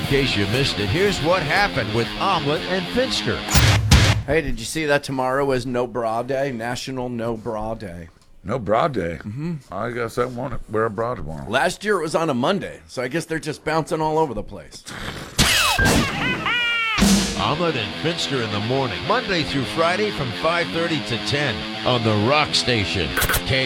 case you missed it, here's what happened with Omelet and Finster. Hey, did you see that tomorrow is No Bra Day? National No Bra Day. No bra day. I guess I won't wear a bra tomorrow. Last year it was on a Monday, so I guess they're just bouncing all over the place. Omelet and Finster in the morning, Monday through Friday from 5:30 to 10 on the Rock Station.